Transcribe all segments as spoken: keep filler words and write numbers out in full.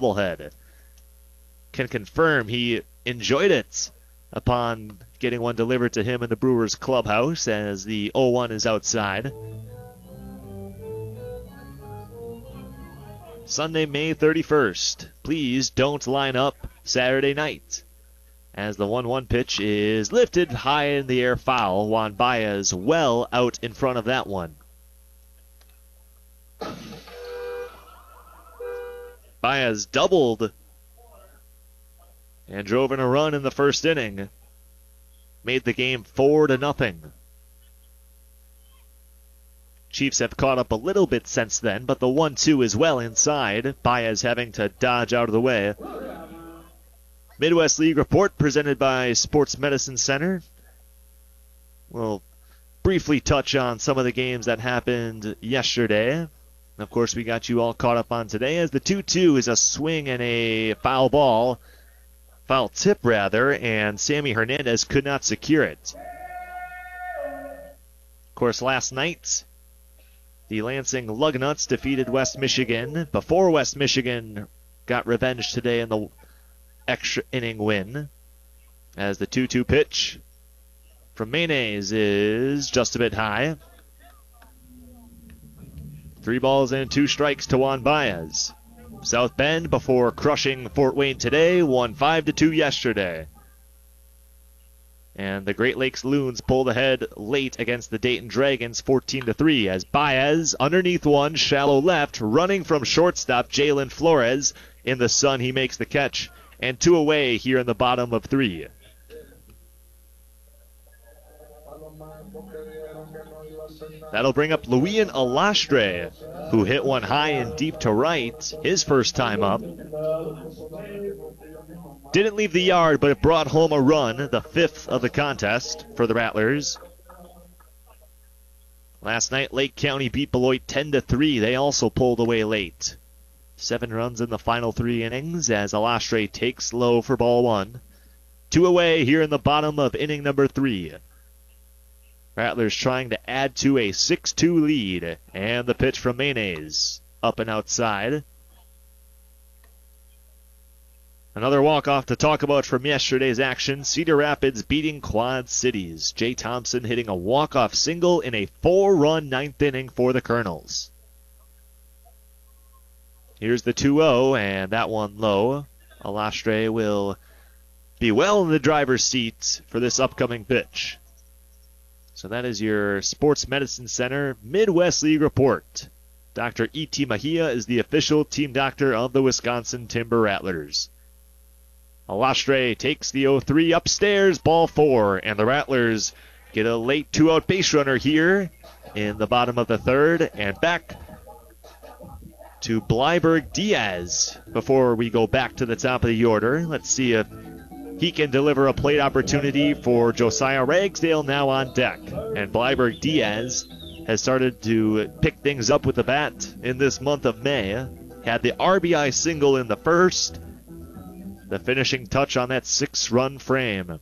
bobblehead. Can confirm he enjoyed it upon getting one delivered to him in the Brewers clubhouse as the oh one is outside. Sunday, May thirty-first. Please don't line up Saturday night. As the one one pitch is lifted high in the air, foul. Juan Baez well out in front of that one. Baez doubled and drove in a run in the first inning. Made the game four to nothing. Chiefs have caught up a little bit since then, but the one two is well inside. Baez having to dodge out of the way. Midwest League report presented by Sports Medicine Center. We'll briefly touch on some of the games that happened yesterday. Of course, we got you all caught up on today as the two two is a swing and a foul ball. Foul tip, rather, and Sammy Hernandez could not secure it. Of course, last night, the Lansing Lugnuts defeated West Michigan before West Michigan got revenge today in the extra inning win, as the two two pitch from Maynes is just a bit high. Three balls and two strikes to Juan Baez. South Bend, before crushing Fort Wayne today, won five to two yesterday. And the Great Lakes Loons pulled ahead late against the Dayton Dragons fourteen to three as Baez underneath one, shallow left, running from shortstop Jalen Flores. In the sun, he makes the catch. And two away here in the bottom of three. That'll bring up Luian Alastre, who hit one high and deep to right, his first time up. Didn't leave the yard, but it brought home a run, the fifth of the contest for the Rattlers. Last night, Lake County beat Beloit ten to three. They also pulled away late. Seven runs in the final three innings as Alastre takes low for ball one. Two away here in the bottom of inning number three. Rattlers trying to add to a six two lead. And the pitch from Maynes up and outside. Another walk-off to talk about from yesterday's action. Cedar Rapids beating Quad Cities. Jay Thompson hitting a walk-off single in a four-run ninth inning for the Colonels. Here's the two oh, and that one low. Alastre will be well in the driver's seat for this upcoming pitch. So that is your Sports Medicine Center Midwest League report. Doctor E T. Mejia is the official team doctor of the Wisconsin Timber Rattlers. Alastre takes the oh three upstairs, ball four, and the Rattlers get a late two-out base runner here in the bottom of the third, and back to Bleiberg Diaz before we go back to the top of the order. Let's see if he can deliver a plate opportunity for Josiah Ragsdale now on deck. And Bleiberg Diaz has started to pick things up with the bat in this month of May. Had the R B I single in the first. The finishing touch on that six-run frame.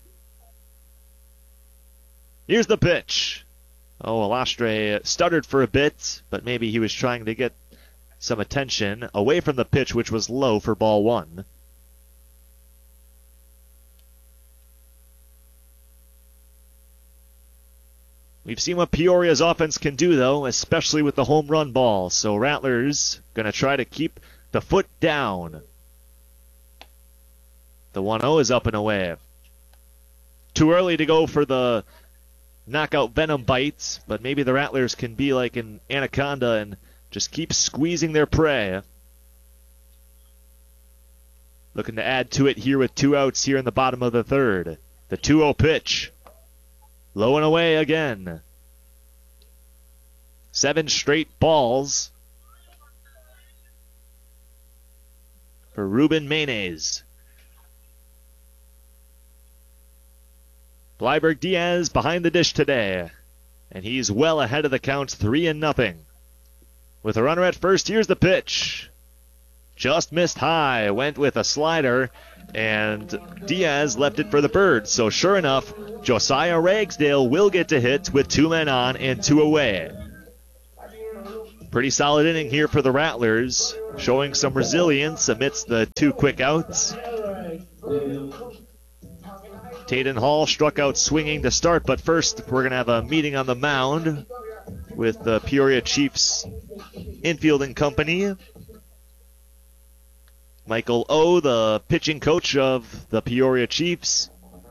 Here's the pitch. Oh, Alastre stuttered for a bit, but maybe he was trying to get some attention away from the pitch, which was low for ball one. We've seen what Peoria's offense can do, though, especially with the home run ball. So Rattlers going to try to keep the foot down. The one oh is up and away. Too early to go for the knockout venom bites, but maybe the Rattlers can be like an anaconda and just keep squeezing their prey. Looking to add to it here with two outs here in the bottom of the third. The two oh pitch. Low and away again. Seven straight balls for Ruben Maynes. Bleiberg Diaz behind the dish today, and he's well ahead of the count, three and nothing. With a runner at first, here's the pitch. Just missed high, went with a slider, and Diaz left it for the bird. So sure enough, Josiah Ragsdale will get to hit with two men on and two away. Pretty solid inning here for the Rattlers, showing some resilience amidst the two quick outs. Taden Hall struck out swinging to start, but first we're going to have a meeting on the mound with the Peoria Chiefs infielding company. Michael O, the pitching coach of the Peoria Chiefs,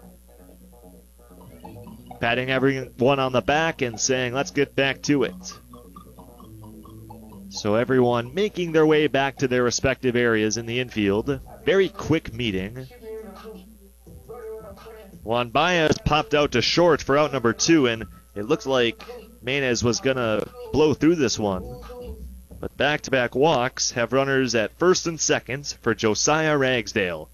patting everyone on the back and saying, let's get back to it. So everyone making their way back to their respective areas in the infield. Very quick meeting. Juan Baez popped out to short for out number two, and it looked like Maynes was going to blow through this one. But back-to-back walks have runners at first and second for Josiah Ragsdale.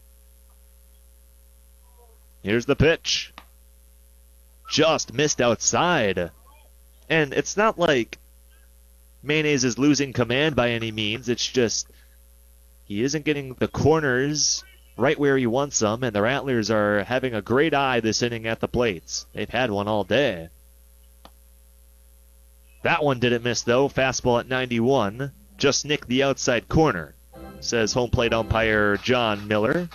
Here's the pitch. Just missed outside. And it's not like Maynes is losing command by any means. It's just he isn't getting the corners right where he wants them, and the Rattlers are having a great eye this inning at the plates. They've had one all day. That one didn't miss, though. Fastball at ninety-one. Just nicked the outside corner, says home plate umpire John Miller.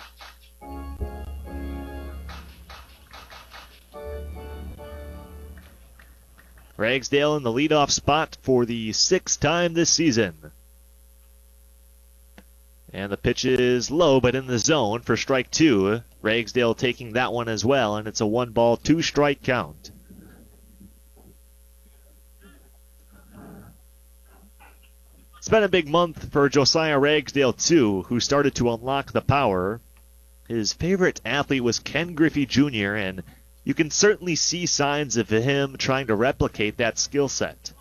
Ragsdale in the leadoff spot for the sixth time this season. And the pitch is low, but in the zone for strike two. Ragsdale taking that one as well, and it's a one ball, two strike count. It's been a big month for Josiah Ragsdale, too, who started to unlock the power. His favorite athlete was Ken Griffey Junior, and you can certainly see signs of him trying to replicate that skill set.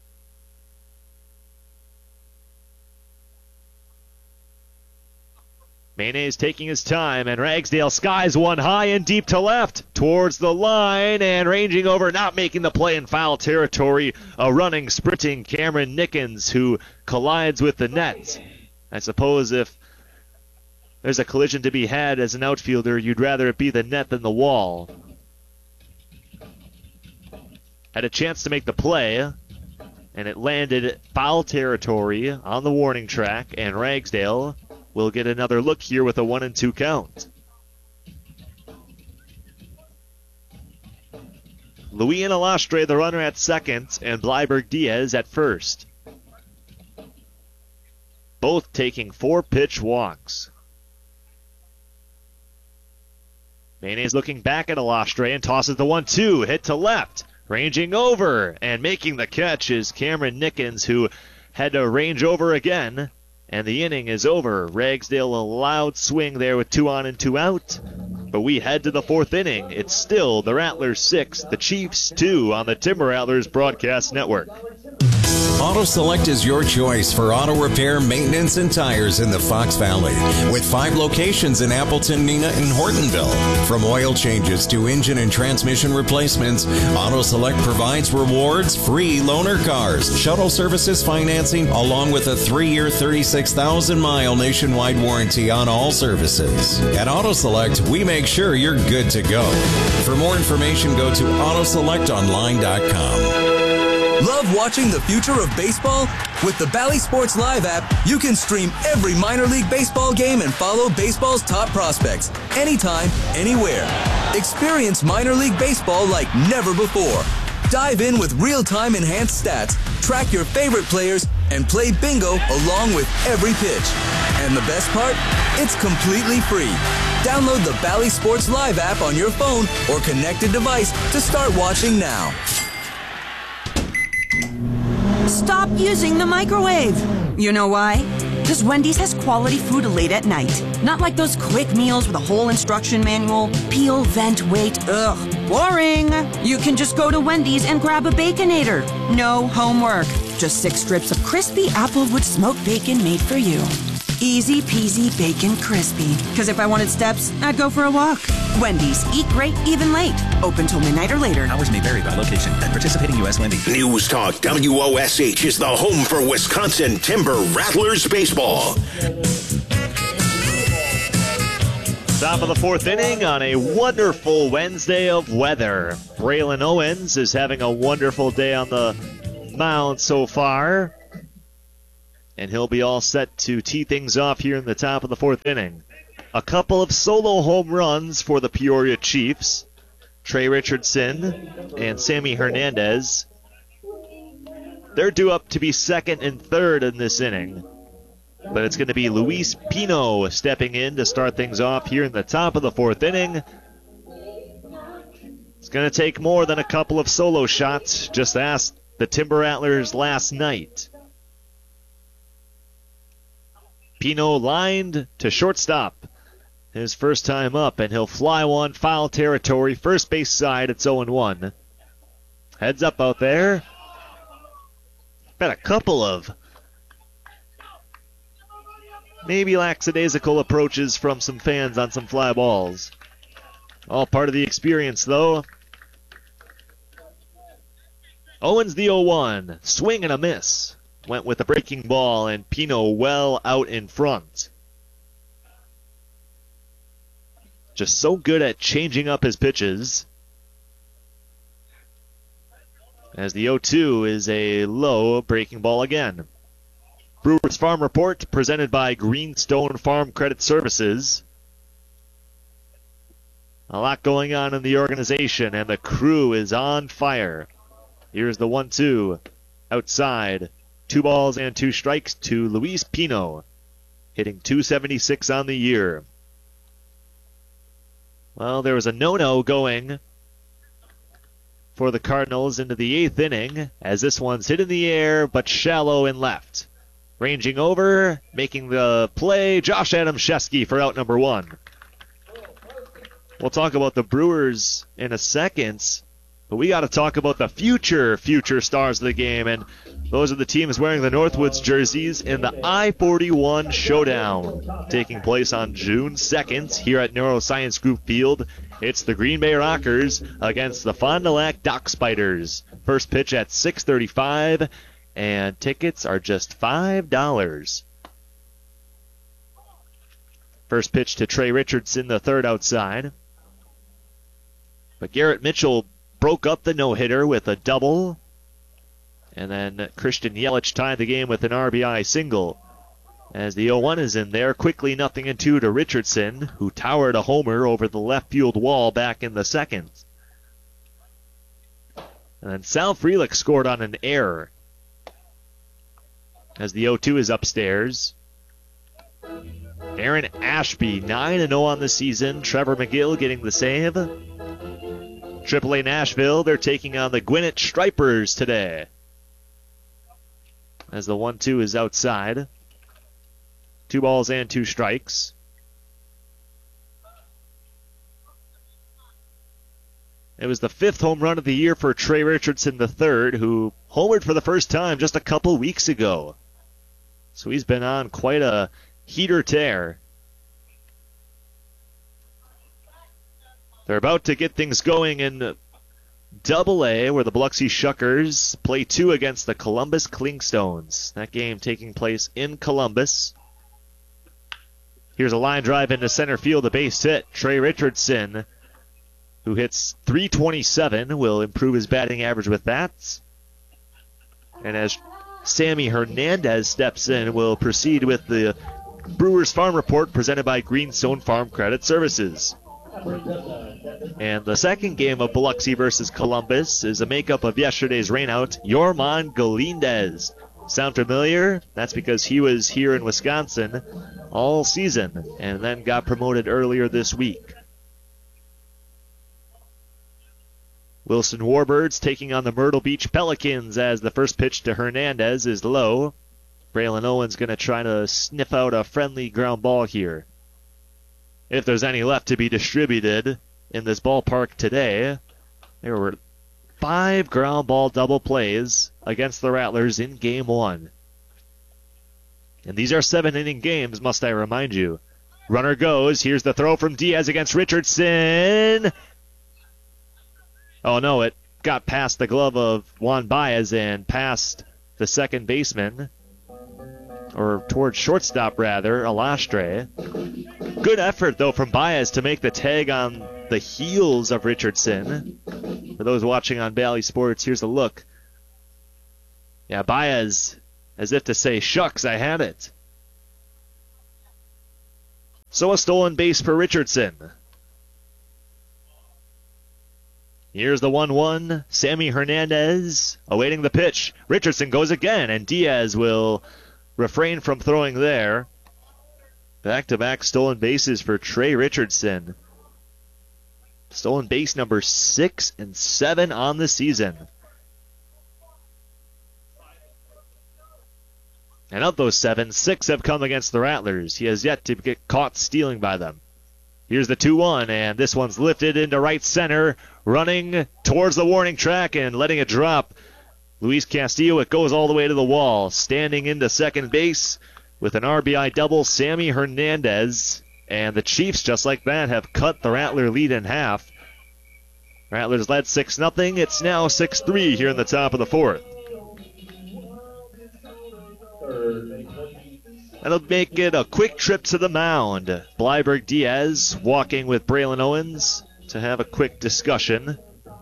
Maynes taking his time, and Ragsdale skies one high and deep to left, towards the line, and ranging over, not making the play in foul territory, a running, sprinting Cameron Nickens, who collides with the net. I suppose if there's a collision to be had as an outfielder, you'd rather it be the net than the wall. Had a chance to make the play, and it landed foul territory on the warning track, and Ragsdale will get another look here with a one and two count. Luis Alastre, the runner, at second, and Bleiberg Diaz at first. Both taking four pitch walks. Maynes looking back at Alastre and tosses the one two, hit to left. Ranging over and making the catch is Cameron Nickens, who had to range over again. And the inning is over. Ragsdale a loud swing there with two on and two out. But we head to the fourth inning. It's still the Rattlers six, the Chiefs two on the Timber Rattlers Broadcast Network. Auto Select is your choice for auto repair, maintenance, and tires in the Fox Valley. With five locations in Appleton, Neenah, and Hortonville. From oil changes to engine and transmission replacements, Auto Select provides rewards, free loaner cars, shuttle services financing, along with a three-year, thirty-six thousand mile nationwide warranty on all services. At Auto Select, we make sure you're good to go. For more information, go to auto select online dot com. Love watching the future of baseball? With the Bally Sports Live app, you can stream every minor league baseball game and follow baseball's top prospects anytime, anywhere. Experience minor league baseball like never before. Dive in with real-time enhanced stats, track your favorite players, and play bingo along with every pitch. And the best part? It's completely free. Download the Bally Sports Live app on your phone or connected device to start watching now. Stop using the microwave. You know why? Because Wendy's has quality food late at night. Not like those quick meals with a whole instruction manual. Peel, vent, wait. Ugh, boring. You can just go to Wendy's and grab a Baconator. No homework. Just six strips of crispy Applewood smoked bacon made for you. Easy peasy bacon crispy. Because if I wanted steps, I'd go for a walk. Wendy's. Eat great, even late. Open till midnight or later. Hours may vary by location. At participating U S Wendy's. News Talk W O S H is the home for Wisconsin Timber Rattlers baseball. Top of the fourth inning on a wonderful Wednesday of weather. Braylon Owens is having a wonderful day on the mound so far. and he'll be all set to tee things off here in the top of the fourth inning. A couple of solo home runs for the Peoria Chiefs. Trey Richardson and Sammy Hernandez. They're due up to be second and third in this inning. But it's going to be Luis Pino stepping in to start things off here in the top of the fourth inning. It's going to take more than a couple of solo shots. Just ask the Timber Rattlers last night. Pino lined to shortstop. His first time up, and he'll fly one foul territory. First base side, it's oh and one. Heads up out there. Been a couple of maybe lackadaisical approaches from some fans on some fly balls. All part of the experience, though. Owens the oh one. Swing and a miss. Went with a breaking ball, and Pino well out in front. Just so good at changing up his pitches. As the oh two is a low breaking ball again. Brewers Farm Report presented by Greenstone Farm Credit Services. A lot going on in the organization, and the crew is on fire. Here's the one two. Outside. Two balls and two strikes to Luis Pino. Hitting two seventy-six on the year. Well, there was a no-no going for the Cardinals into the eighth inning, as this one's hit in the air, but shallow and left. Ranging over, making the play, Josh Adamszewski for out number one. We'll talk about the Brewers in a second, but we got to talk about the future, future stars of the game, and those are the teams wearing the Northwoods jerseys in the I forty-one Showdown, taking place on June second here at Neuroscience Group Field. It's the Green Bay Rockers against the Fond du Lac Dock Spiders. First pitch at six thirty-five, and tickets are just five dollars. First pitch to Trey Richardson, the third outside. But Garrett Mitchell broke up the no-hitter with a double. And then Christian Yelich tied the game with an R B I single. As the oh one is in there, quickly nothing in two to Richardson, who towered a homer over the left field wall back in the second. And then Sal Frelick scored on an error. As the oh two is upstairs. Aaron Ashby, nine and oh on the season. Trevor McGill getting the save. triple A Nashville, they're taking on the Gwinnett Stripers today. As the one two is outside. Two balls and two strikes. It was the fifth home run of the year for Trey Richardson the third, who homered for the first time just a couple weeks ago. So he's been on quite a heater tear. They're about to get things going in Double A, where the Biloxi Shuckers play two against the Columbus Clingstones. That game taking place in Columbus. Here's a line drive into center field, a base hit. Trey Richardson, who hits three twenty-seven, will improve his batting average with that. And as Sammy Hernandez steps in, we'll proceed with the Brewers Farm Report presented by Greenstone Farm Credit Services. And the second game of Biloxi versus Columbus is a makeup of yesterday's rainout, Yorman Galindez. Sound familiar? That's because he was here in Wisconsin all season and then got promoted earlier this week. Wilson Warbirds taking on the Myrtle Beach Pelicans as the first pitch to Hernandez is low. Braylon Owens going to try to sniff out a friendly ground ball here. If there's any left to be distributed in this ballpark today, there were five ground ball double plays against the Rattlers in game one. And these are seven-inning games, must I remind you. Runner goes. Here's the throw from Diaz against Richardson. Oh, no, it got past the glove of Juan Baez and past the second baseman, or towards shortstop, rather, Alastre. Good effort, though, from Baez to make the tag on the heels of Richardson. For those watching on Bally Sports, here's a look. Yeah, Baez as if to say, shucks, I had it. So a stolen base for Richardson. Here's the one one. Sammy Hernandez awaiting the pitch. Richardson goes again, and Diaz will refrain from throwing there. Back-to-back stolen bases for Trey Richardson. Stolen base number six and seven on the season. And of those seven, six have come against the Rattlers. He has yet to get caught stealing by them. Here's the two one, and this one's lifted into right center, running towards the warning track and letting it drop. Luis Castillo, it goes all the way to the wall. Standing into second base with an R B I double, Sammy Hernandez. And the Chiefs, just like that, have cut the Rattler lead in half. Rattlers led six nothing. It's now six three here in the top of the fourth. That'll make it a quick trip to the mound. Bleiberg Diaz walking with Braylon Owens to have a quick discussion.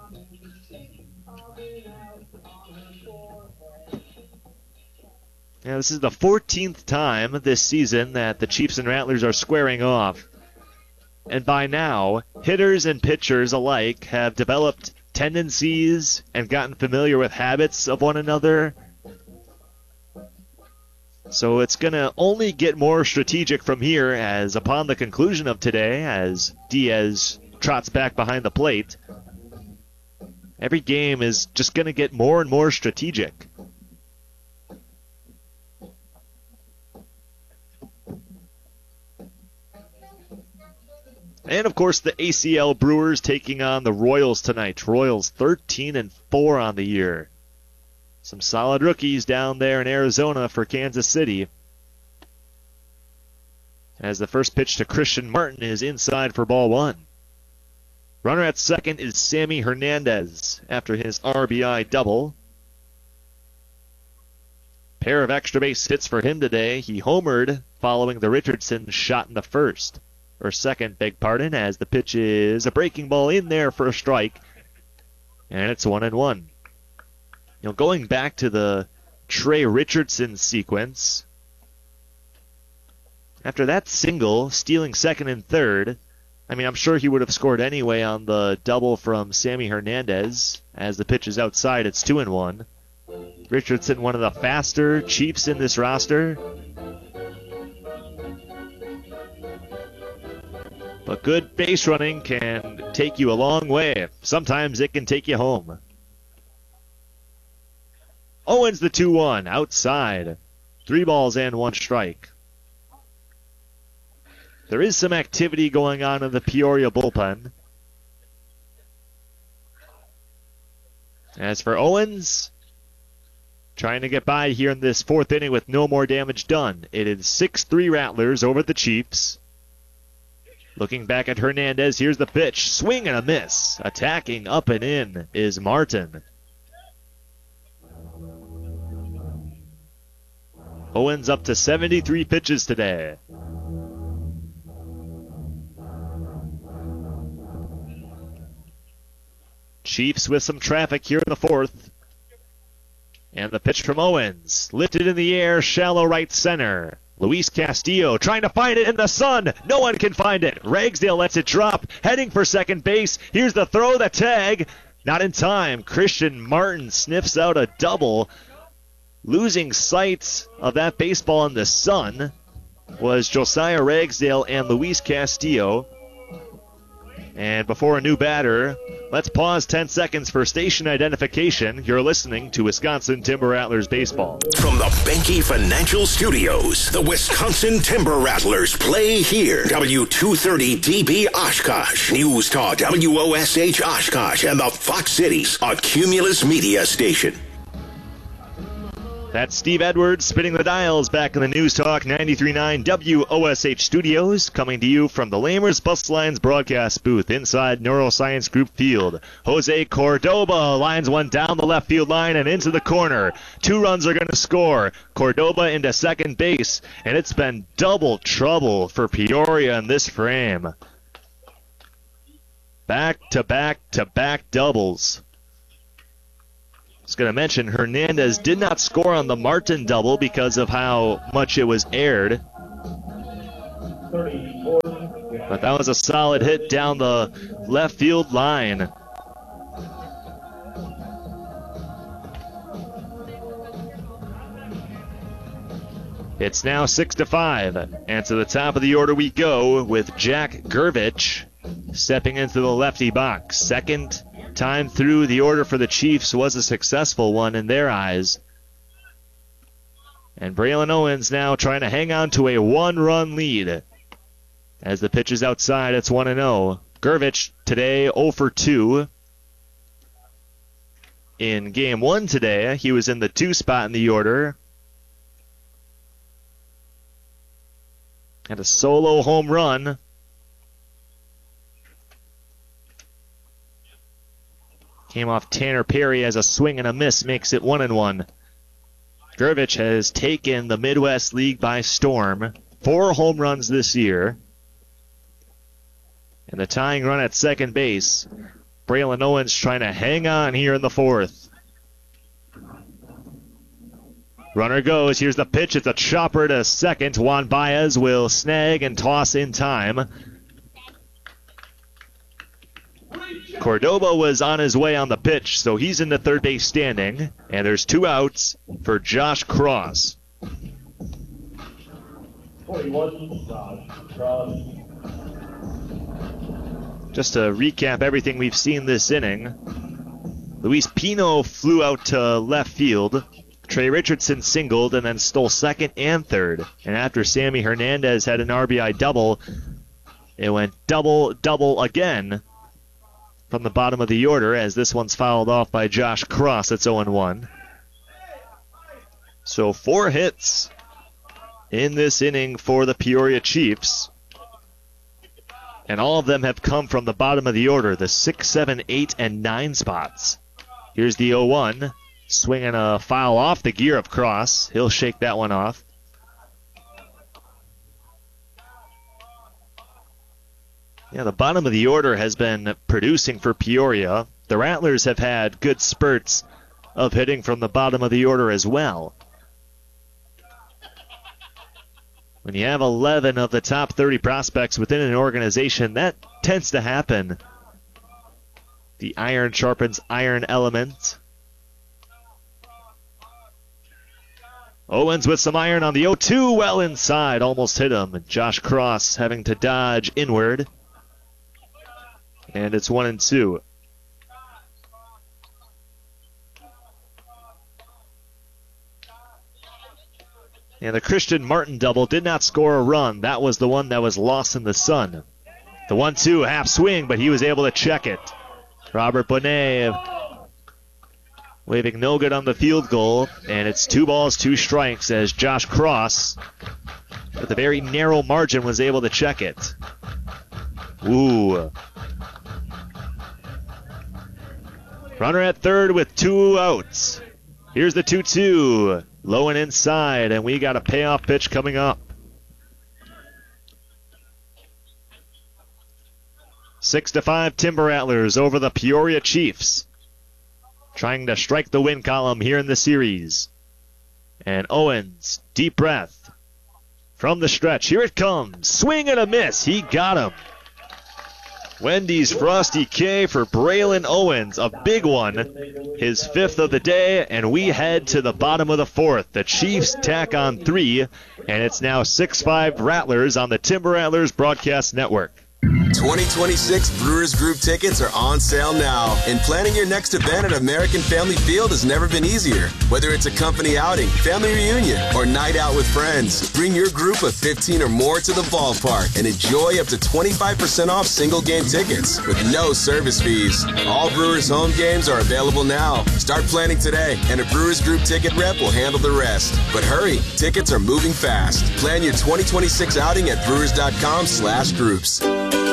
Yeah, this is the fourteenth time this season that the Chiefs and Rattlers are squaring off. And by now, hitters and pitchers alike have developed tendencies and gotten familiar with habits of one another. So it's going to only get more strategic from here, as upon the conclusion of today, as Diaz trots back behind the plate, every game is just going to get more and more strategic. And of course, the A C L Brewers taking on the Royals tonight. Royals thirteen and four on the year. Some solid rookies down there in Arizona for Kansas City. As the first pitch to Christian Martin is inside for ball one. Runner at second is Sammy Hernandez after his R B I double. Pair of extra base hits for him today. He homered following the Richardson shot in the first. Or second, beg pardon, as the pitch is a breaking ball in there for a strike. And it's one and one. You know, going back to the Trey Richardson sequence, after that single, stealing second and third, I mean, I'm sure he would have scored anyway on the double from Sammy Hernandez. As the pitch is outside, it's two and one. Richardson, one of the faster Chiefs in this roster. But good base running can take you a long way. Sometimes it can take you home. Owens the two one, outside. Three balls and one strike. There is some activity going on in the Peoria bullpen. As for Owens, trying to get by here in this fourth inning with no more damage done. It is six three Rattlers over the Chiefs. Looking back at Hernandez, here's the pitch. Swing and a miss. Attacking up and in is Martin. Owens up to seventy-three pitches today. Chiefs with some traffic here in the fourth. And the pitch from Owens. Lifted in the air, shallow right center. Luis Castillo trying to find it in the sun. No one can find it. Ragsdale lets it drop. Heading for second base. Here's the throw, the tag. Not in time. Christian Martin sniffs out a double. Losing sight of that baseball in the sun was Josiah Ragsdale and Luis Castillo. And before a new batter, let's pause ten seconds for station identification. You're listening to Wisconsin Timber Rattlers baseball. From the Benke Financial Studios, the Wisconsin Timber Rattlers play here. W two thirty D B Oshkosh, News Talk W O S H Oshkosh, and the Fox Cities, a Cumulus media station. That's Steve Edwards spinning the dials back in the News Talk ninety-three point nine W O S H studios, coming to you from the Lamers Bus Lines broadcast booth inside Neuroscience Group Field. Jose Cordoba lines one down the left field line and into the corner. Two runs are going to score. Cordoba into second base, and it's been double trouble for Peoria in this frame. Back to back to back doubles. was going to mention, Hernandez did not score on the Martin double because of how much it was aired. But that was a solid hit down the left field line. It's now six to five, and to the top of the order we go with Jack Gervich stepping into the lefty box. Second time through the order for the Chiefs was a successful one in their eyes. And Braylon Owens now trying to hang on to a one-run lead. As the pitch is outside, it's one and oh. Gervich today oh for two. In game one today, he was in the two spot in the order. Had a solo home run. Came off Tanner Perry as a swing and a miss, makes it one and one. Gervich has taken the Midwest League by storm. Four home runs this year. And the tying run at second base. Braylon Owens trying to hang on here in the fourth. Runner goes. Here's the pitch. It's a chopper to second. Juan Baez will snag and toss in time. Cordoba was on his way on the pitch, so he's in the third base standing. And there's two outs for Josh Cross. Just to recap everything we've seen this inning, Luis Pino flew out to left field. Trey Richardson singled and then stole second and third. And after Sammy Hernandez had an R B I double, it went double, double again from the bottom of the order as this one's fouled off by Josh Cross. It's oh and one. So four hits in this inning for the Peoria Chiefs. And all of them have come from the bottom of the order, the six, seven, eight, and nine spots. Here's the oh one. Swinging a foul off the gear of Cross. He'll shake that one off. Yeah, the bottom of the order has been producing for Peoria. The Rattlers have had good spurts of hitting from the bottom of the order as well. When you have eleven of the top thirty prospects within an organization, that tends to happen. The iron sharpens iron element. Owens with some iron on the oh two, well inside, almost hit him. Josh Cross having to dodge inward. And it's one and two. And the Christian Martin double did not score a run. That was the one that was lost in the sun. The one two, half swing, but he was able to check it. Robert Bonet waving no good on the field goal, and it's two balls, two strikes as Josh Cross, with a very narrow margin, was able to check it. Ooh. Runner at third with two outs. Here's the two two. Low and inside, and we got a payoff pitch coming up. Six to five Timber Rattlers over the Peoria Chiefs. Trying to strike the win column here in the series. And Owens, deep breath. From the stretch, here it comes. Swing and a miss. He got him. Wendy's Frosty K for Braylon Owens, a big one, his fifth of the day, and we head to the bottom of the fourth. The Chiefs tack on three, and it's now six five Rattlers on the Timber Rattlers Broadcast Network. twenty twenty-six Brewers Group tickets are on sale now, and planning your next event at American Family Field has never been easier. Whether it's a company outing, family reunion, or night out with friends, bring your group of fifteen or more to the ballpark and enjoy up to twenty-five percent off single game tickets with no service fees. All Brewers home games are available now. Start planning today, and a Brewers Group ticket rep will handle the rest. But hurry, tickets are moving fast. Plan your twenty twenty-six outing at brewers dot com slash groups.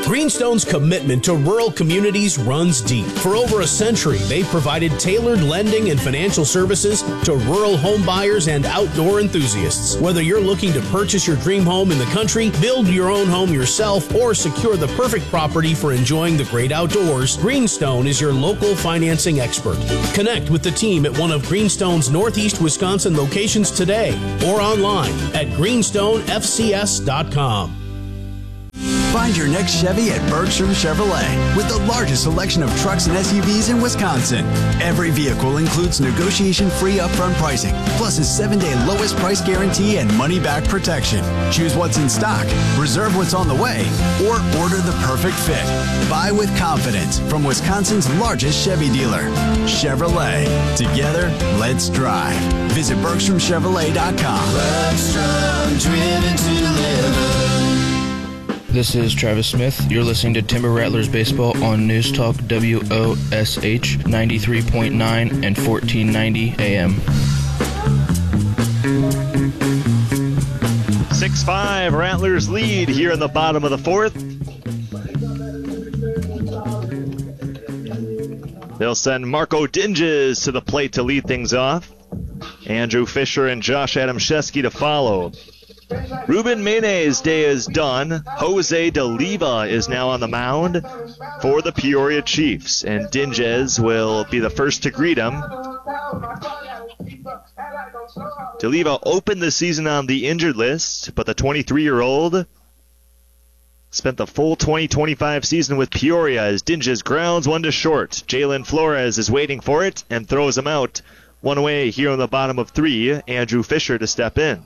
Greenstone's commitment to rural communities runs deep. For over a century, they've provided tailored lending and financial services to rural home buyers and outdoor enthusiasts. Whether you're looking to purchase your dream home in the country, build your own home yourself, or secure the perfect property for enjoying the great outdoors, Greenstone is your local financing expert. Connect with the team at one of Greenstone's Northeast Wisconsin locations today or online at greenstone f c s dot com. Find your next Chevy at Bergstrom Chevrolet with the largest selection of trucks and S U Vs in Wisconsin. Every vehicle includes negotiation-free upfront pricing, plus a seven-day lowest price guarantee and money-back protection. Choose what's in stock, reserve what's on the way, or order the perfect fit. Buy with confidence from Wisconsin's largest Chevy dealer, Chevrolet. Together, let's drive. Visit Bergstrom Chevrolet dot com. Bergstrom, driven to deliver. This is Travis Smith. You're listening to Timber Rattlers Baseball on News Talk W O S H ninety-three point nine and fourteen ninety A M. six five Rattlers lead here in the bottom of the fourth. They'll send Marco Dinges to the plate to lead things off. Andrew Fisher and Josh Adamszewski to follow. Ruben Mene's day is done. Jose De Leva is now on the mound for the Peoria Chiefs, and Dinges will be the first to greet him. De Leva opened the season on the injured list, but the twenty-three-year-old spent the full twenty twenty-five season with Peoria as Dinges grounds one to short. Jalen Flores is waiting for it and throws him out. One away here on the bottom of three. Andrew Fisher to step in.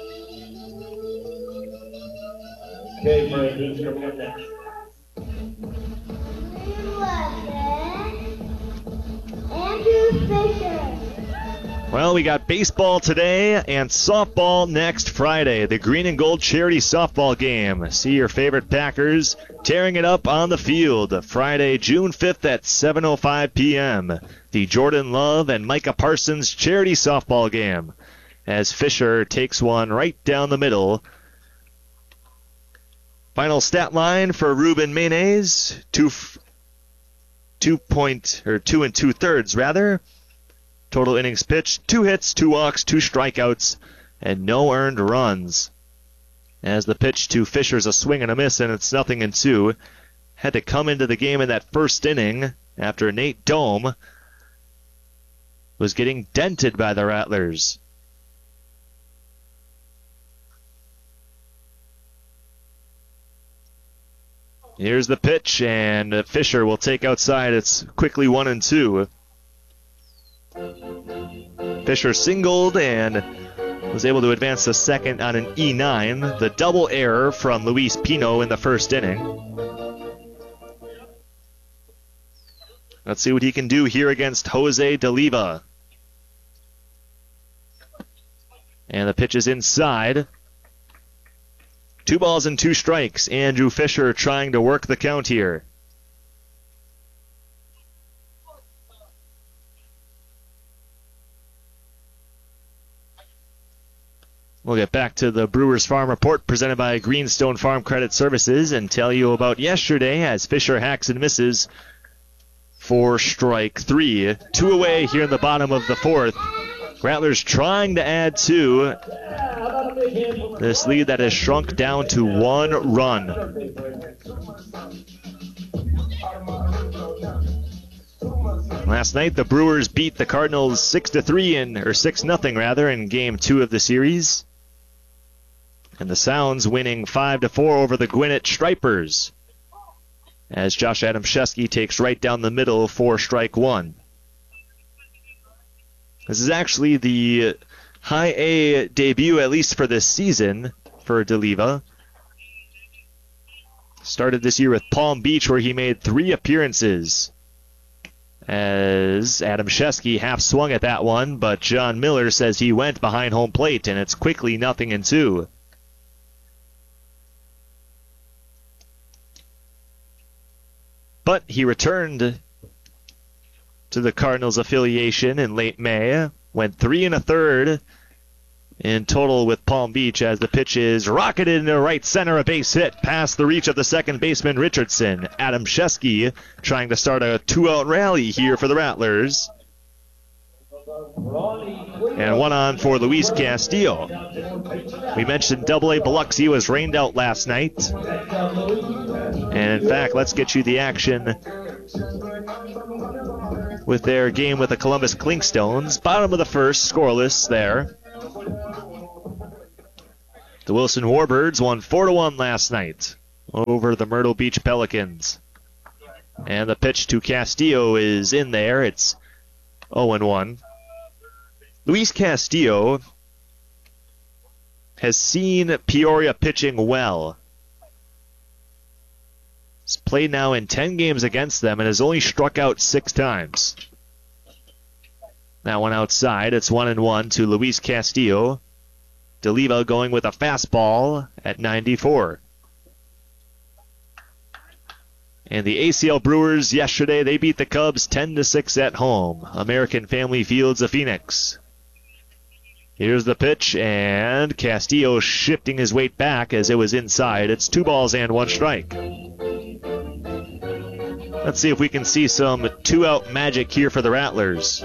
Okay, Brandon's coming up next. Andrew Fisher. Well, we got baseball today and softball next Friday. The Green and Gold Charity Softball Game. See your favorite Packers tearing it up on the field. Friday, June fifth at seven oh five p.m. The Jordan Love and Micah Parsons Charity Softball Game. As Fisher takes one right down the middle. Final stat line for Ruben Menes, two, two point or two and two thirds rather. Total innings pitched, two hits, two walks, two strikeouts, and no earned runs. As the pitch to Fisher's a swing and a miss, and it's nothing in two. Had to come into the game in that first inning after Nate Dome was getting dented by the Rattlers. Here's the pitch, and Fisher will take outside. It's quickly one and two. Fisher singled and was able to advance to second on an E nine. The double error from Luis Pino in the first inning. Let's see what he can do here against Jose De Leva. And the pitch is inside. Two balls and two strikes. Andrew Fisher trying to work the count here. We'll get back to the Brewers Farm Report presented by Greenstone Farm Credit Services and tell you about yesterday as Fisher hacks and misses for strike three. Two away here in the bottom of the fourth. Rattlers trying to add two. This lead that has shrunk down to one run. Last night the Brewers beat the Cardinals six to three in or six nothing rather in game two of the series. And the Sounds winning five to four over the Gwinnett Stripers. As Josh Adamszewski takes right down the middle for strike one. This is actually the high A debut, at least for this season, for De Leva. Started this year with Palm Beach, where he made three appearances. As Adamszewski half swung at that one, but John Miller says he went behind home plate, and it's quickly nothing in two. But he returned to the Cardinals affiliation in late May. Went three and a third in total with Palm Beach as the pitch is rocketed into right center, a base hit past the reach of the second baseman Richardson. Adam Shesky trying to start a two-out rally here for the Rattlers. And one on for Luis Castillo. We mentioned Double A Biloxi was rained out last night. And in fact, let's get you the action with their game with the Columbus Clinkstones. Bottom of the first, scoreless there. The Wilson Warbirds won four to one last night over the Myrtle Beach Pelicans. And the pitch to Castillo is in there. It's oh and one. Luis Castillo has seen Peoria pitching well. He's played now in ten games against them and has only struck out six times. That one outside. It's one and one to Luis Castillo. DeLiva going with a fastball at ninety-four. And the A C L Brewers yesterday, they beat the Cubs ten to six at home. American Family Fields of Phoenix. Here's the pitch, and Castillo shifting his weight back as it was inside. It's two balls and one strike. Let's see if we can see some two-out magic here for the Rattlers.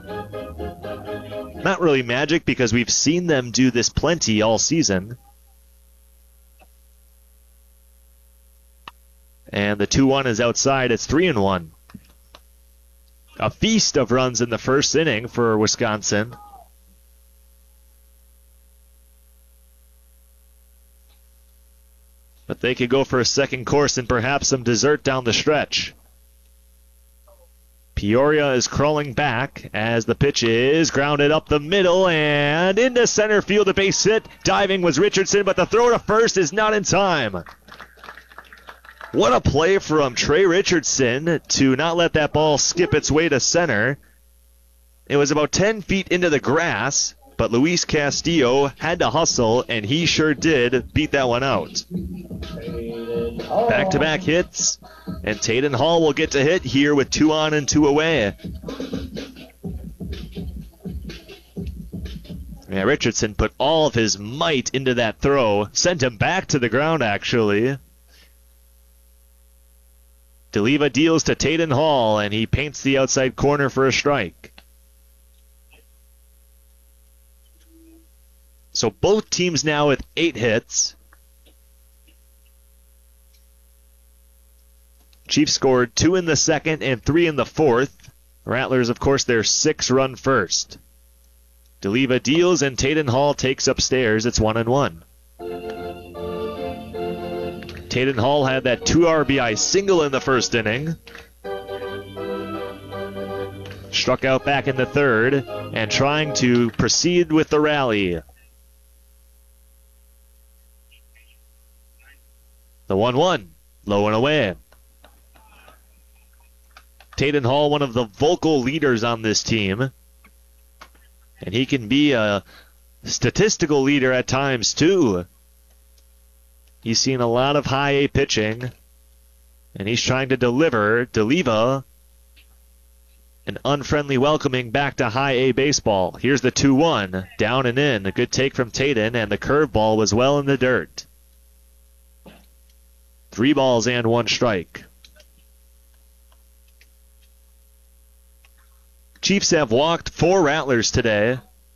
Not really magic because we've seen them do this plenty all season. And the two one is outside. It's three and one. A feast of runs in the first inning for Wisconsin. But they could go for a second course and perhaps some dessert down the stretch. Peoria is crawling back as the pitch is grounded up the middle and into center field. A base hit. Diving was Richardson, but the throw to first is not in time. What a play from Trey Richardson to not let that ball skip its way to center. It was about ten feet into the grass, but Luis Castillo had to hustle, and he sure did beat that one out. Back-to-back hits, and Taden Hall will get to hit here with two on and two away. Yeah, Richardson put all of his might into that throw, sent him back to the ground, actually. DeLiva deals to Taden Hall, and he paints the outside corner for a strike. So both teams now with eight hits. Chiefs scored two in the second and three in the fourth. Rattlers, of course, their six-run first. DeLiva deals and Taden Hall takes upstairs. It's one and one. Taden Hall had that two R B I single in the first inning. Struck out back in the third and trying to proceed with the rally. The one one, low and away. Taden Hall, one of the vocal leaders on this team. And he can be a statistical leader at times, too. He's seen a lot of high A pitching, and he's trying to deliver. DeLiva, an unfriendly welcoming back to high A baseball. Here's the two one, down and in. A good take from Taden, and the curveball was well in the dirt. Three balls and one strike. Chiefs have walked four Rattlers today.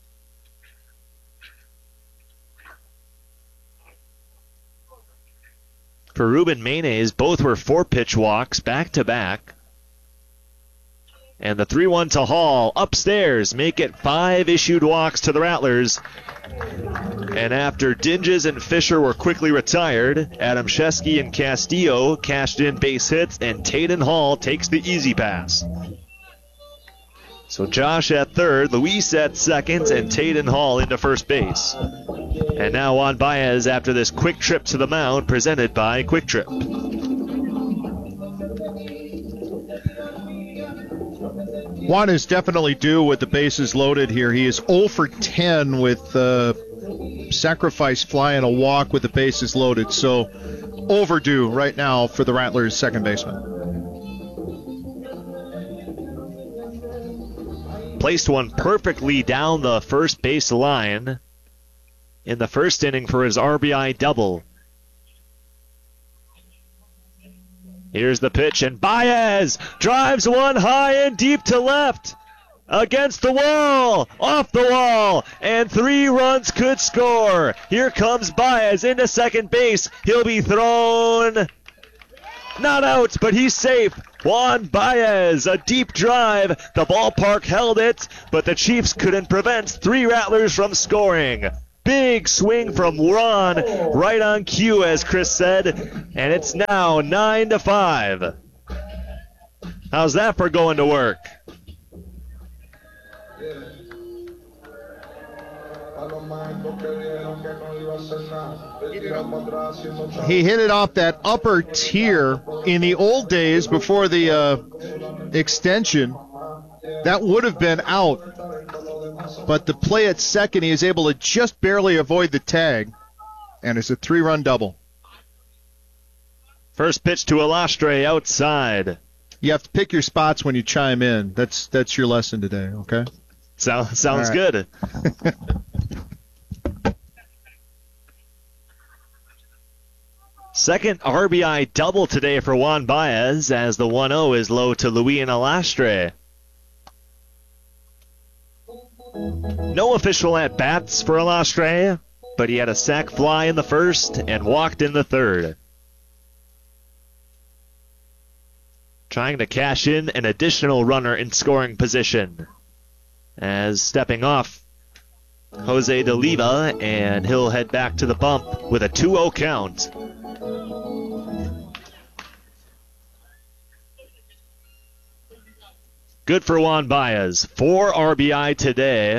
For Ruben Maynes, both were four-pitch walks back-to-back. And the three one to Hall upstairs make it five issued walks to the Rattlers. And after Dinges and Fisher were quickly retired, Adam Shesky and Castillo cashed in base hits, and Taden Hall takes the easy pass. So Josh at third, Luis at second, and Taden Hall into first base. And now Juan Baez after this quick trip to the mound presented by Quick Trip. Juan is definitely due with the bases loaded here. He is oh for ten with uh, sacrifice fly and a walk with the bases loaded. So overdue right now for the Rattlers' second baseman. Placed one perfectly down the first base line. in the first inning for his R B I double. Here's the pitch, and Baez drives one high and deep to left. Against the wall, off the wall, and three runs could score. Here comes Baez into second base. He'll be thrown, not out, but he's safe. Juan Baez, a deep drive. The ballpark held it, but the Chiefs couldn't prevent three Rattlers from scoring. Big swing from Ron, right on cue, as Chris said, and it's now nine to five. How's that for going to work? He hit it off that upper tier. In the old days, before the uh, extension, that would have been out. But the play at second, he is able to just barely avoid the tag, and it's a three-run double. First pitch to Alastre outside. You have to pick your spots when you chime in. That's that's your lesson today, okay? So, sounds right. good. Second R B I double today for Juan Baez, as the one oh is low to Luis Alastre. No official at-bats for Alastre, but he had a sac fly in the first and walked in the third. Trying to cash in an additional runner in scoring position. As stepping off, Jose De Leva, and he'll head back to the bump with a two oh count. Good for Juan Baez. Four R B I today.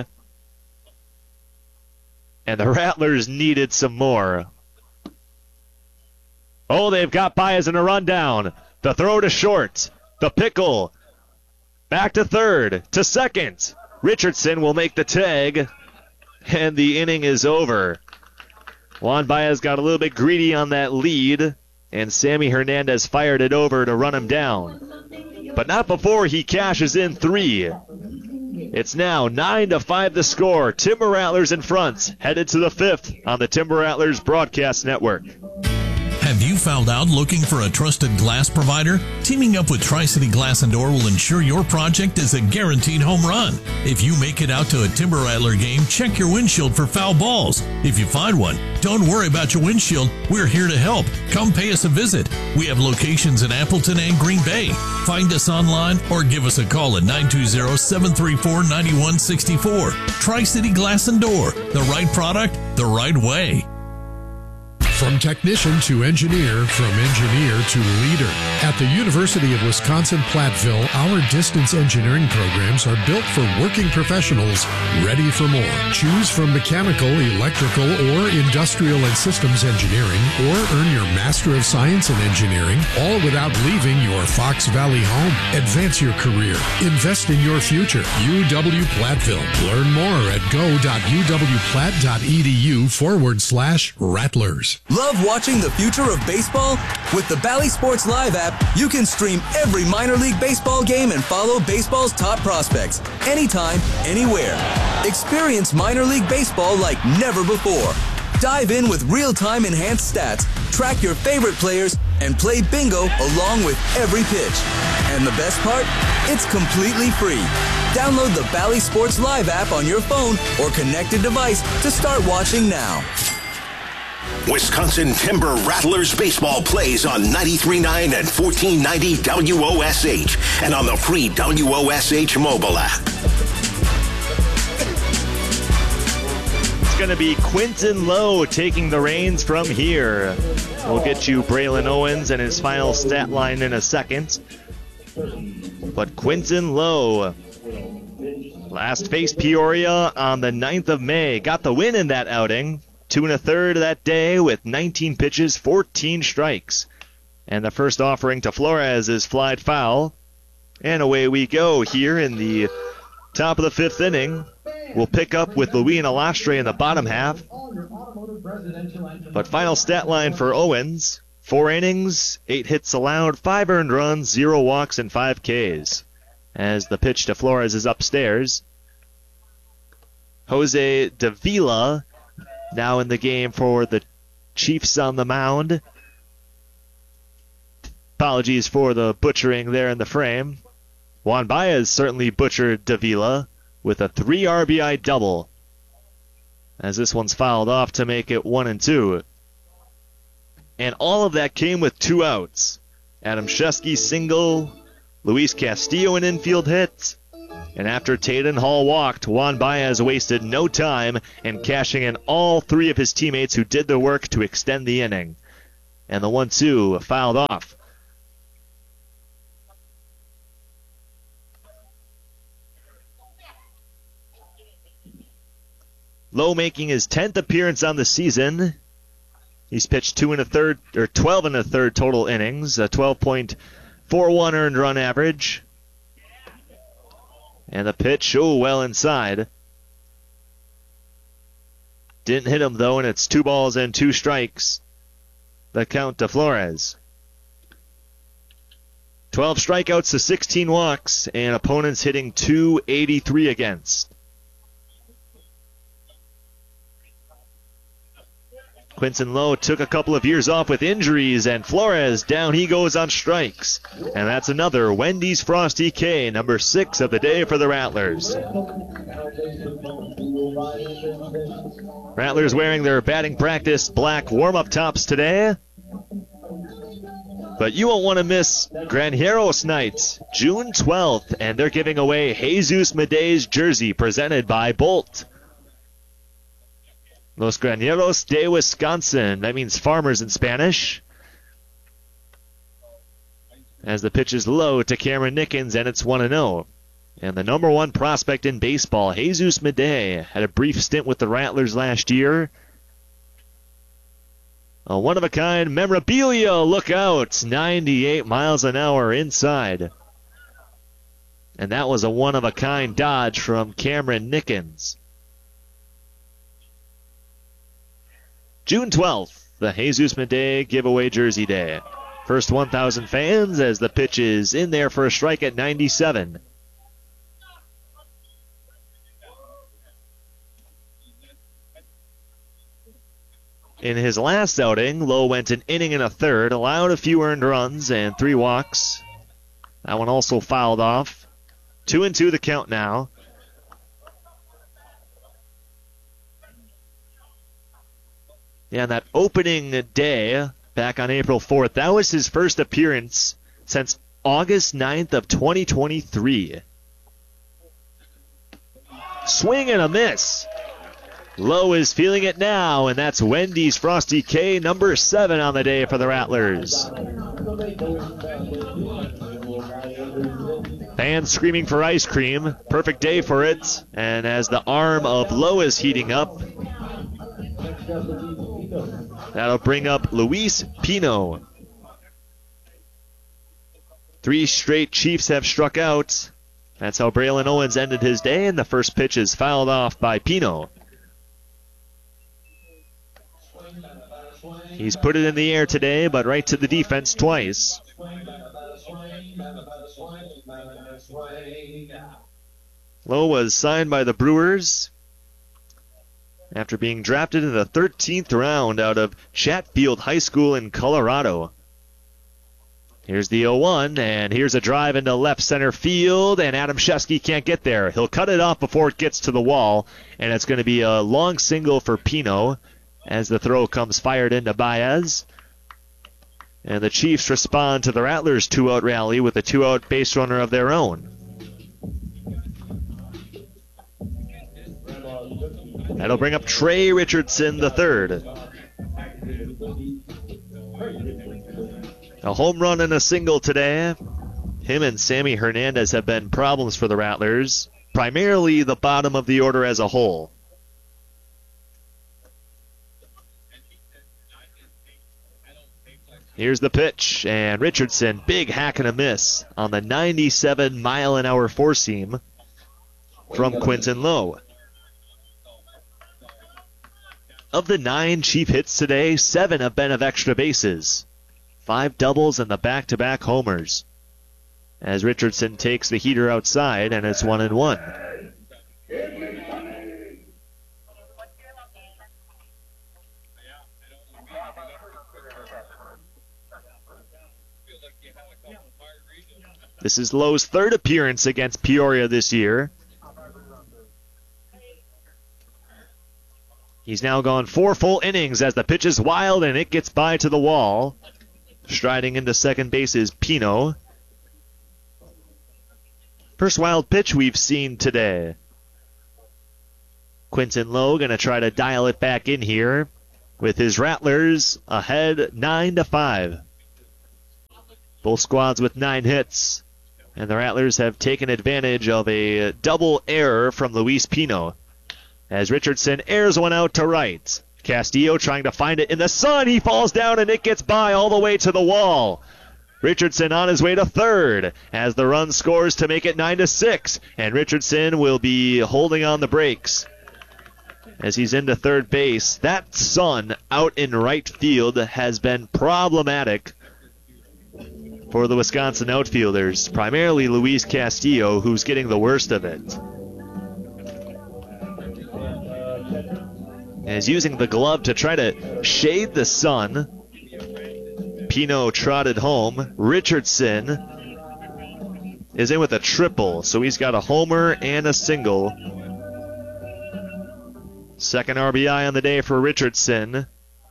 And the Rattlers needed some more. Oh, they've got Baez in a rundown. The throw to short. The pickle. Back to third. To second. Richardson will make the tag. And the inning is over. Juan Baez got a little bit greedy on that lead. And Sammy Hernandez fired it over to run him down. But not before he cashes in three. It's now nine to five the score. Timber Rattlers in front, headed to the fifth on the Timber Rattlers Broadcast Network. Have you found out looking for a trusted glass provider? Teaming up with Tri-City Glass and Door will ensure your project is a guaranteed home run. If you make it out to a Timber Rattler game, check your windshield for foul balls. If you find one, don't worry about your windshield. We're here to help. Come pay us a visit. We have locations in Appleton and Green Bay. Find us online or give us a call at nine two zero, seven three four, nine one six four. Tri-City Glass and Door. The right product, the right way. From technician to engineer, from engineer to leader. At the University of Wisconsin-Platteville, our distance engineering programs are built for working professionals ready for more. Choose from mechanical, electrical, or industrial and systems engineering, or earn your Master of Science in Engineering, all without leaving your Fox Valley home. Advance your career. Invest in your future. U W-Platteville. Learn more at go.uwplatt.edu forward slash Rattlers. Love watching the future of baseball? With the Bally Sports Live app, you can stream every minor league baseball game and follow baseball's top prospects anytime, anywhere. Experience minor league baseball like never before. Dive in with real-time enhanced stats, track your favorite players, and play bingo along with every pitch. And the best part? It's completely free. Download the Bally Sports Live app on your phone or connected device to start watching now. Wisconsin Timber Rattlers baseball plays on ninety-three point nine and fourteen ninety W O S H and on the free W O S H mobile app. It's going to be Quinton Lowe taking the reins from here. We'll get you Braylon Owens and his final stat line in a second. But Quinton Lowe last faced Peoria on the ninth of May. Got the win in that outing. Two and a third that day with nineteen pitches, fourteen strikes. And the first offering to Flores is flied foul. And away we go here in the top of the fifth inning. We'll pick up with Luis Alastre in the bottom half. But final stat line for Owens. Four innings, eight hits allowed, five earned runs, zero walks, and five Ks. As the pitch to Flores is upstairs. Jose Davila now in the game for the Chiefs on the mound. Apologies for the butchering there in the frame. Juan Baez certainly butchered Davila with a three R B I double, as this one's fouled off to make it one and two. And all of that came with two outs. Adam Shesky single, Luis Castillo an infield hit, and after Tayden Hall walked, Juan Baez wasted no time in cashing in all three of his teammates who did the work to extend the inning. And the one two fouled off. Lowe making his tenth appearance on the season. He's pitched two and a third, or twelve and a third total innings, a twelve point four one earned run average. And the pitch, oh, well inside. Didn't hit him though, and it's two balls and two strikes. The count to Flores. twelve strikeouts to sixteen walks, and opponents hitting two eighty-three against. Quinton Lowe took a couple of years off with injuries, and Flores, down he goes on strikes. And that's another Wendy's Frosty K, number six of the day for the Rattlers. Rattlers wearing their batting practice black warm-up tops today. But you won't want to miss Granjeros night, June twelfth, and they're giving away Jesus Medei's jersey presented by Bolt. Los Graneros de Wisconsin. That means farmers in Spanish. As the pitch is low to Cameron Nickens, and it's one and oh. And the number one prospect in baseball, Jesus Medei, had a brief stint with the Rattlers last year. A one-of-a-kind memorabilia, look out, ninety-eight miles an hour inside. And that was a one-of-a-kind dodge from Cameron Nickens. June twelfth, the Jesus Medei giveaway jersey day. First one thousand fans as the pitch is in there for a strike at ninety-seven. In his last outing, Lowe went an inning and a third, allowed a few earned runs and three walks. That one also fouled off. Two and two the count now. Yeah, and that opening day back on April fourth, that was his first appearance since August ninth of twenty twenty-three. Swing and a miss. Lowe is feeling it now, and that's Wendy's Frosty K, number seven on the day for the Rattlers. Fans screaming for ice cream. Perfect day for it. And as the arm of Lowe is heating up, that'll bring up Luis Pino. Three straight Chiefs have struck out. That's how Braylon Owens ended his day, and the first pitch is fouled off by Pino. He's put it in the air today, but right to the defense twice. Lowe was signed by the Brewers after being drafted in the thirteenth round out of Chatfield High School in Colorado. Here's the oh one, and here's a drive into left center field, and Adam Shesky can't get there. He'll cut it off before it gets to the wall, and it's going to be a long single for Pino as the throw comes fired into Baez. And the Chiefs respond to the Rattlers' two-out rally with a two-out base runner of their own. That'll bring up Trey Richardson the third. A home run and a single today. Him and Sammy Hernandez have been problems for the Rattlers, primarily the bottom of the order as a whole. Here's the pitch, and Richardson, big hack and a miss on the ninety-seven mile an hour four seam from Quinton Lowe. Of the nine Chief hits today, seven have been of extra bases. Five doubles and the back-to-back homers. As Richardson takes the heater outside, and it's one and one. This is Lowe's third appearance against Peoria this year. He's now gone four full innings as the pitch is wild and it gets by to the wall. Striding into second base is Pino. First wild pitch we've seen today. Quinton Lowe going to try to dial it back in here with his Rattlers ahead nine to five. Both squads with nine hits, and the Rattlers have taken advantage of a double error from Luis Pino as Richardson airs one out to right. Castillo trying to find it in the sun. He falls down and it gets by all the way to the wall. Richardson on his way to third as the run scores to make it nine to six, and Richardson will be holding on the brakes as he's into third base. That sun out in right field has been problematic for the Wisconsin outfielders, primarily Luis Castillo, who's getting the worst of it. And is using the glove to try to shade the sun. Pino trotted home. Richardson is in with a triple, so he's got a homer and a single. Second R B I on the day for Richardson.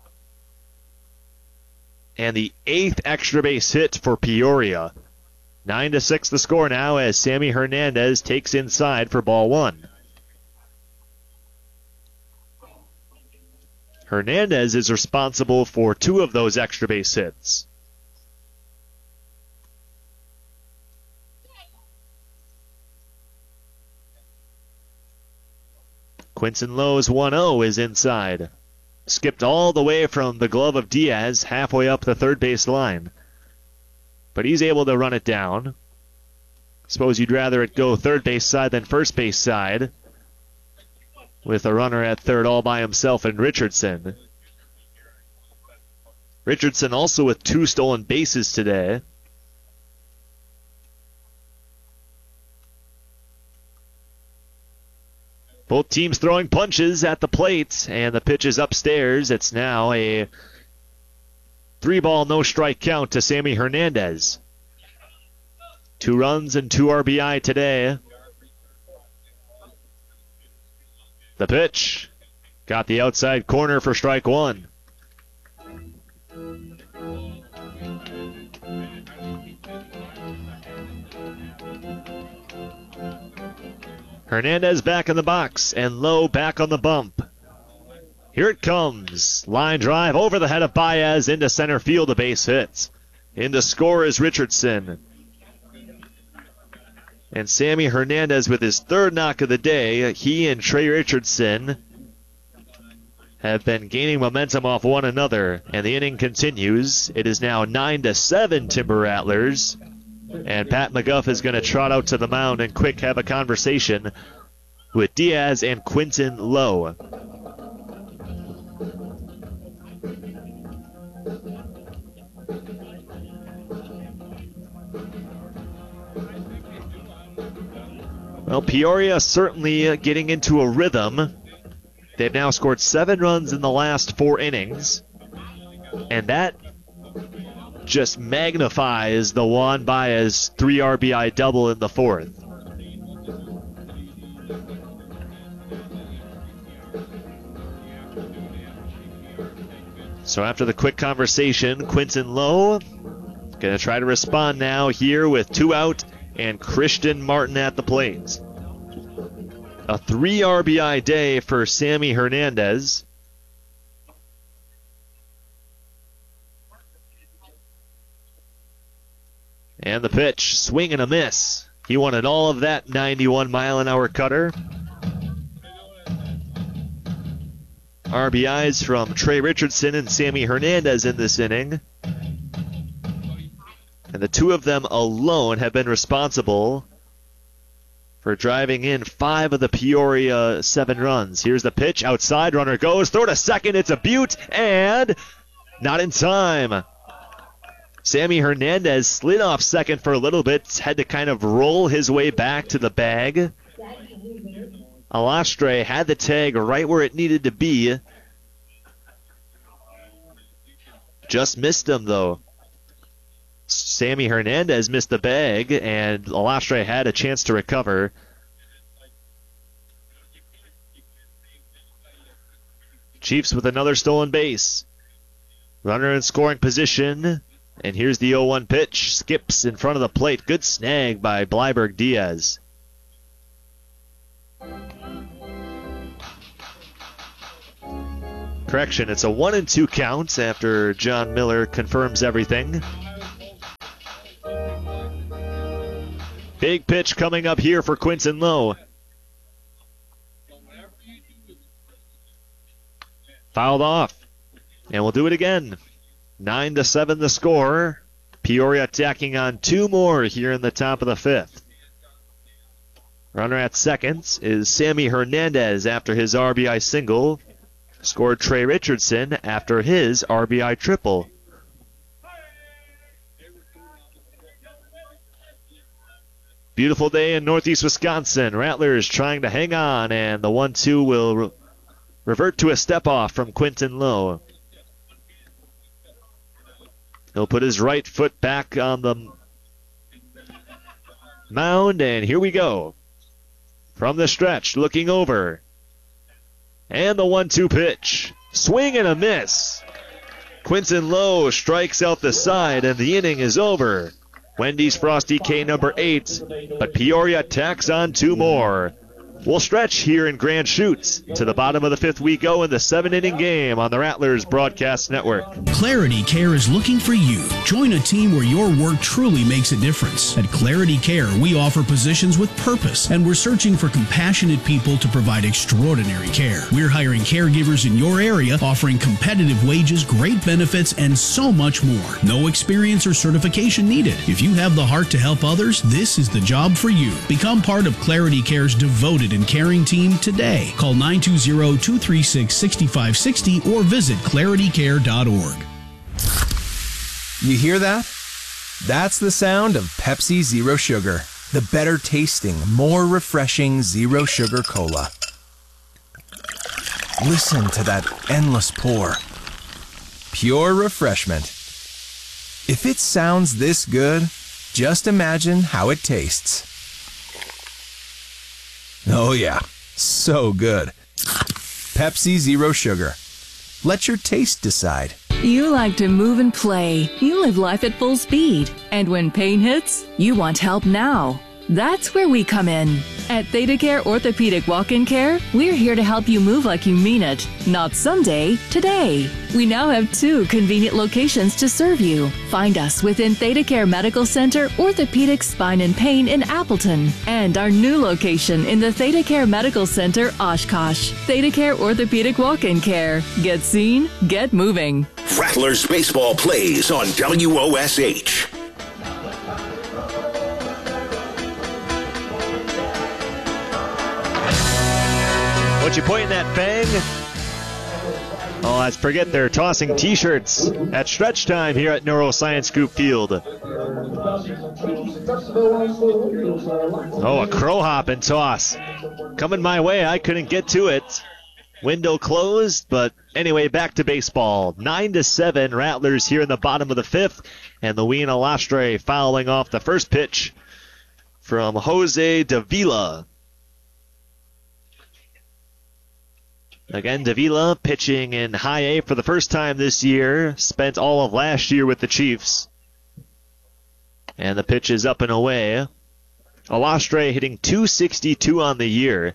And the eighth extra base hit for Peoria. Nine to six the score now as Sammy Hernandez takes inside for ball one. Hernandez is responsible for two of those extra base hits. Quinton Lowe's one oh is inside. Skipped all the way from the glove of Diaz halfway up the third base line. But he's able to run it down. Suppose you'd rather it go third base side than first base side, with a runner at third all by himself in Richardson. Richardson also with two stolen bases today. Both teams throwing punches at the plate, and the pitch is upstairs. It's now a three-ball, no-strike count to Sammy Hernandez. Two runs and two R B I today. The pitch got the outside corner for strike one. Hernandez back in the box and Lowe back on the bump. Here it comes. Line drive over the head of Baez into center field. A base hit. In to score is Richardson. And Sammy Hernandez with his third knock of the day. He and Trey Richardson have been gaining momentum off one another, and the inning continues. It is now nine to seven Timber Rattlers, and Pat McGuff is going to trot out to the mound and quick have a conversation with Diaz and Quinton Lowe. Well, Peoria certainly getting into a rhythm. They've now scored seven runs in the last four innings, and that just magnifies the Juan Baez three R B I double in the fourth. So after the quick conversation, Quinton Lowe going to try to respond now here with two out and Christian Martin at the plate. A three R B I day for Sammy Hernandez. And the pitch, swing and a miss. He wanted all of that ninety-one mile an hour cutter. R B Is from Trey Richardson and Sammy Hernandez in this inning. And the two of them alone have been responsible for driving in five of the Peoria seven runs. Here's the pitch, outside, runner goes, throw to second, it's a beaut, and not in time. Sammy Hernandez slid off second for a little bit, had to kind of roll his way back to the bag. Alastre had the tag right where it needed to be. Just missed him, though. Sammy Hernandez missed the bag, and Alastre had a chance to recover. Chiefs with another stolen base. Runner in scoring position. And here's the oh one pitch. Skips in front of the plate. Good snag by Bleiberg Diaz. Correction, it's a one and two count after John Miller confirms everything. Big pitch coming up here for Quinton Lowe. Fouled off. And we'll do it again. Nine to seven the score. Peoria tacking on two more here in the top of the fifth. Runner at second is Sammy Hernandez after his R B I single. Scored Trey Richardson after his R B I triple. Beautiful day in Northeast Wisconsin. Rattlers trying to hang on, and the one two will re- revert to a step off from Quinton Lowe. He'll put his right foot back on the mound, and here we go. From the stretch, looking over. And the one two pitch. Swing and a miss. Quinton Lowe strikes out the side, and the inning is over. Wendy's Frosty K number eight, but Peoria tacks on two more. We'll stretch here in Grand Chutes. To the bottom of the fifth we go in the seven-inning game on the Rattlers Broadcast Network. Clarity Care is looking for you. Join a team where your work truly makes a difference. At Clarity Care, we offer positions with purpose, and we're searching for compassionate people to provide extraordinary care. We're hiring caregivers in your area, offering competitive wages, great benefits, and so much more. No experience or certification needed. If you have the heart to help others, this is the job for you. Become part of Clarity Care's devoted and caring team today. Call nine two zero, two three six, six five six zero or visit clarity care dot org. You hear that? That's the sound of Pepsi Zero Sugar. The better tasting, more refreshing Zero Sugar Cola. Listen to that endless pour. Pure refreshment. If it sounds this good, just imagine how it tastes. Oh yeah, so good. Pepsi Zero Sugar. Let your taste decide. You like to move and play. You live life at full speed. And when pain hits, you want help now. That's where we come in. At ThedaCare Orthopedic Walk-In Care, we're here to help you move like you mean it. Not someday, today. We now have two convenient locations to serve you. Find us within ThedaCare Medical Center, Orthopedic Spine and Pain in Appleton, and our new location in the ThedaCare Medical Center, Oshkosh. ThedaCare Orthopedic Walk-In Care. Get seen, get moving. Rattlers baseball plays on W O S H. What you pointing that, Fang? Oh, let's forget they're tossing T-shirts at stretch time here at Neuroscience Group Field. Oh, a crow hop and toss. Coming my way, I couldn't get to it. Window closed, but anyway, back to baseball. Nine to seven, Rattlers here in the bottom of the fifth, and Louis Alastre fouling off the first pitch from Jose Davila. Again, Davila pitching in high A for the first time this year. Spent all of last year with the Chiefs. And the pitch is up and away. Alastre hitting two sixty-two on the year.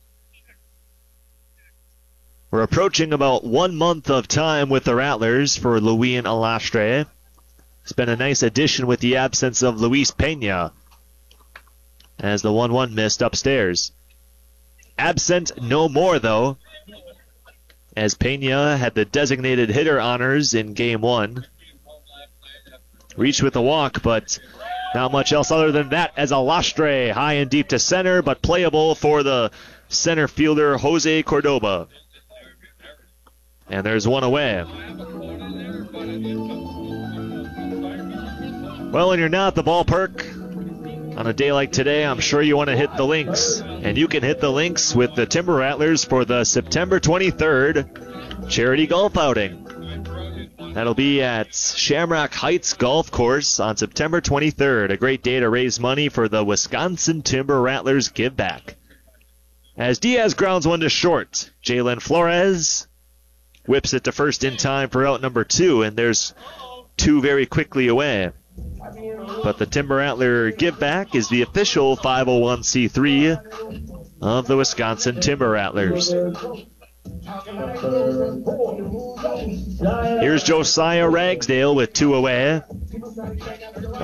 We're approaching about one month of time with the Rattlers for Louis Alastre. It's been a nice addition with the absence of Luis Pena, as the one one missed upstairs. Absent no more, though, as Pena had the designated hitter honors in game one. Reached with a walk, but not much else other than that, as Alastre high and deep to center, but playable for the center fielder Jose Cordoba. And there's one away. Well, when you're not at the ballpark on a day like today, I'm sure you want to hit the links. And you can hit the links with the Timber Rattlers for the September twenty-third charity golf outing. That'll be at Shamrock Heights Golf Course on September twenty-third. A great day to raise money for the Wisconsin Timber Rattlers Give Back. As Diaz grounds one to short, Jalen Flores whips it to first in time for out number two, and there's two very quickly away. But the Timber Rattler Give Back is the official five oh one c three of the Wisconsin Timber Rattlers. Here's Josiah Ragsdale with two away.